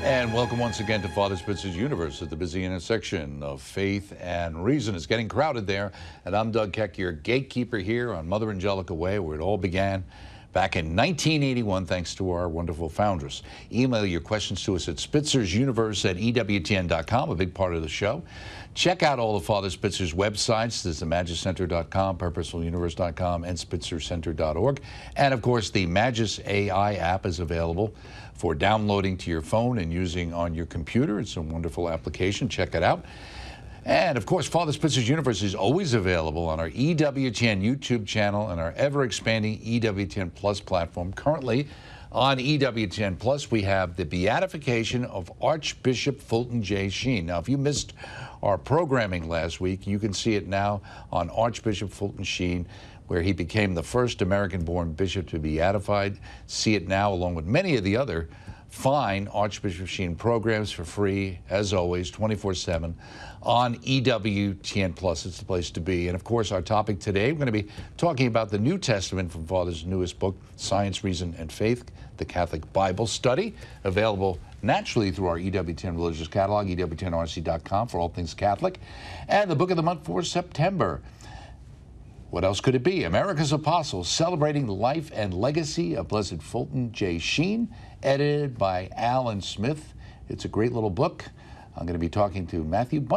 And welcome once again to Father Spitzer's Universe at the busy intersection of faith and reason. It's getting crowded there, and I'm Doug Keck, your gatekeeper here on Mother Angelica Way, where it all began back in 1981, thanks to our wonderful foundress. Email your questions to us at spitzersuniverse@ewtn.com, a big part of the show. Check out all of Father Spitzer's websites. There's the MagisCenter.com, PurposefulUniverse.com, and SpitzerCenter.org. And, of course, the Magis AI app is available for downloading to your phone and using on your computer. It's a wonderful application. Check it out. And, of course, Father Spitzer's Universe is always available on our EWTN YouTube channel and our ever-expanding EWTN Plus platform. Currently, on EWTN Plus, we have the beatification of Archbishop Fulton J. Sheen. Now, if you missed our programming last week, you can see it now on Archbishop Fulton Sheen, where he became the first American-born bishop to be beatified. See it now, along with many of the other fine Archbishop Sheen programs, for free, as always, 24/7 on EWTN Plus. It's the place to be. And, of course, our topic today, we're going to be talking about the New Testament from Father's newest book, Science, Reason, and Faith, the Catholic Bible Study, available naturally through our EWTN Religious Catalog, EWTNRC.com, for all things Catholic. And the book of the month for September. What else could it be? America's Apostles, celebrating the life and legacy of Blessed Fulton J. Sheen, edited by Alan Smith. It's a great little book. I'm going to be talking to Matthew